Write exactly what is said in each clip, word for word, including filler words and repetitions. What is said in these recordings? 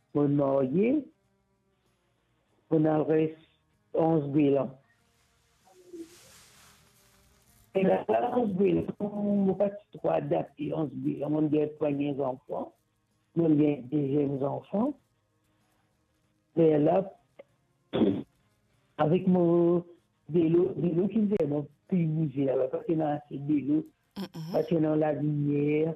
mon marié, on a reste onze ans. Et là, onze ans, on ne pas trop adapté onze ans. On a premiers enfants, on a deuxièmes enfants. Et là, avec mon vélo, vélo qui me fait mon plus bouger là, parce que dans ce vélo, parce que dans la lumière.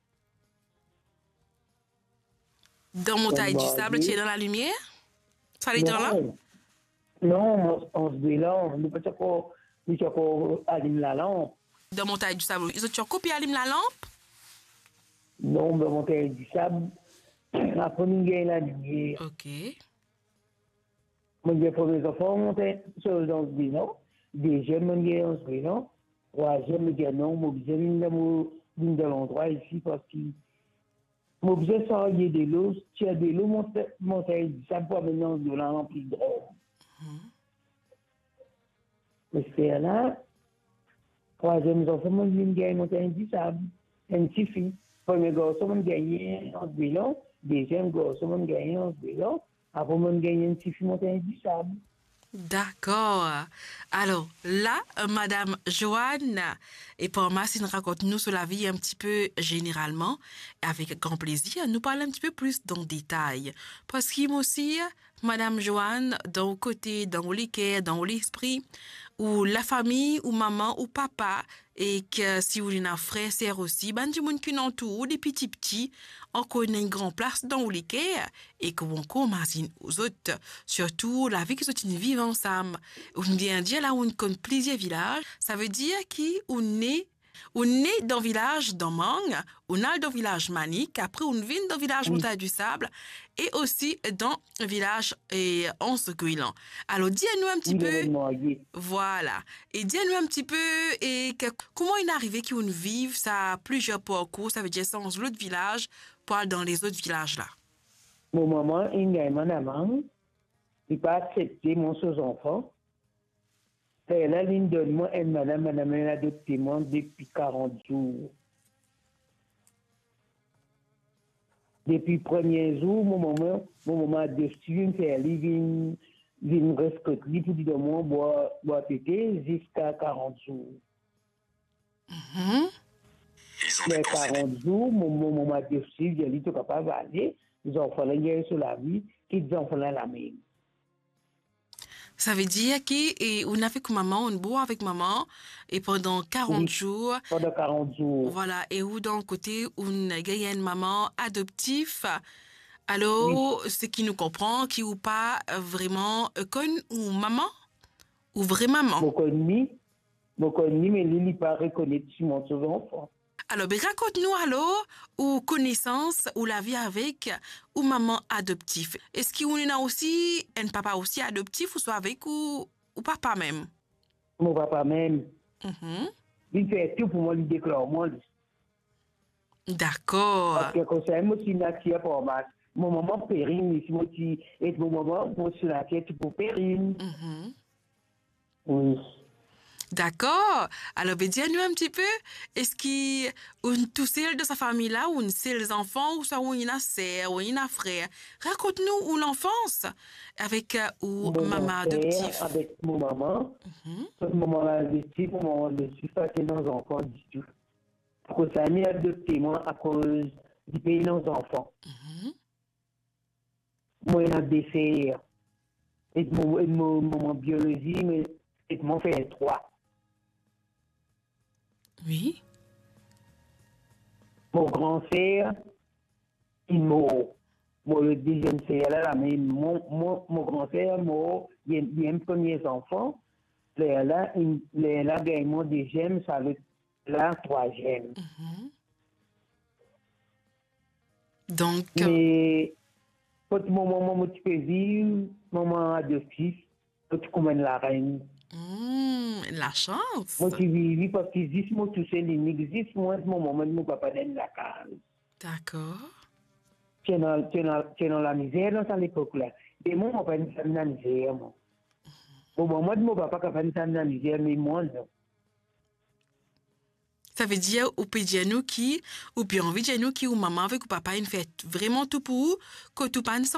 Dans Montagne du Sable, tu es dans la lumière? Ça allait dans là? Non, on se dit là, on ne peut pas allumer la lampe. Dans Montagne du Sable, ils ont toujours copié allumer la lampe? Non, dans Montagne du Sable, après nous gagnons la lumière. Ok. Mon Dieu, premiers enfants, montaient sur le non. Deuxième, mon Dieu, on se dit non. Troisième, mon Dieu, non, mon Dieu, d'une de l'endroit ici parce que mon Dieu, ça y est de l'eau, tu as de l'eau, Montagne du Sable, pour maintenant de la lampe plus grande. Mais c'est là, troisième enfant, mon Dieu, gagne Montagne du Sable. Un petit fille. Premier garçon, mon gagné en vélo. Deuxième garçon, mon gagné en vélo. Après, mon gagné un petit fille Montagne du Sable. D'accord. Alors là, euh, Madame Joanne et pour Massine raconte-nous sur la vie un petit peu généralement, avec grand plaisir, nous parler un petit peu plus dans le détail. Parce qu'il aussi, Madame Joanne, dans le côté, dans le cœur, dans l'esprit, ou la famille, ou maman, ou papa, et que si vous avez un frère, sœur aussi, ben du monde qui nous entoure, des petits petits, on connaît une grande place dans le cœur, et que on commence aux autres, surtout la vie qui sont une vivre ensemble. On vient dire là où on connaît plusieurs villages, ça veut dire qu'on est on est dans le village d'Amang, on a dans le village Manique, après on vient dans le village Montagne du Sable et aussi dans le village et Anse Guilan. Alors dis-nous un petit Oui, peu, voilà, et dis-nous un petit peu et que, comment il est arrivé qu'on vive ça plusieurs parcours, ça veut dire sans l'autre village, pour aller dans les autres villages là. Mon maman, il y a un amant, il n'a pas accepté mon sous-enfant. Et là, il donne moi une madame, madame, elle a adopté moi depuis quarante jours. Depuis le premier jour, mon maman, mon maman a déçu, il fait aller, il vient rescouter, pour dire de moi, boire, boire péter jusqu'à quarante jours. Mm-hmm. Les quarante jours, mon maman a déçu, il a dit, tu ne peux pas aller, les enfants, là, ils sont sur la vie, qui les enfants, là, la même. Ça veut dire qu'on a fait que maman, on boit avec maman, et pendant quarante oui, jours. Pendant quarante jours. Voilà, et où dans le côté, on a gagné une maman adoptive. Alors, oui. Ce qui nous comprend, qui ou pas vraiment, connu ou maman, ou vraie maman. Mon connu, mon connu, mais lui, il n'est pas reconnu sur mon enfant. Alors, ben, raconte-nous alors, ou connaissance, ou la vie avec, ou maman adoptive. Est-ce qu'il y a aussi un papa aussi adoptif, ou soit avec, ou, ou papa même? Mon papa même. Mm-hmm. Il fait tout pour moi, il déclare moi. D'accord. Parce que quand c'est moi qui n'a pas pour moi, mon maman périne, si moi qui est mon maman, moi je la tête pour périne. Mm-hmm. Oui. D'accord. Alors, ben, dis-nous un petit peu, est-ce qu'il y a tout seul de sa famille-là, ou une seule enfant, ou soit ou une sœur, ou une frère? Raconte-nous où l'enfance, avec euh, ou mon maman adoptive. Avec mon maman, mm-hmm. Mon maman adoptive, mon maman adoptive, parce que nos enfants du tout. À cause ça mis adopté, moi, à cause du pays nos enfants. Mm-hmm. Moi, il y a des frères. Et mon, et mon, mon biologie, mais et mon frère trois. Oui. Mon grand frère, il mort. Moi, le deuxième frère, là, mais mon, mon, mon grand frère mort, il y a un premier enfant. Là, là, il a gagné mon deuxième, ça veut la troisième. Mm-hmm. Donc. Mais, quand mon maman, tu peux vivre, maman a deux fils, quand tu commandes la reine. Mmh, la chance. Moi, tu vis parce que existe, moi, tout seul, il n'existe, moi, mon maman, mon papa, dans la case. D'accord. Tu es dans, tu es dans, tu es dans la misère dans cette époque-là. Et moi, mon papa, il est dans la misère, moi. Bon, moi, mon papa, il est dans la misère, mais moi, non. Ça veut dire, ou peut dire nous qui, ou bien envie de dire nous qui, ou maman avec ou papa, il fait vraiment tout pour que tout pas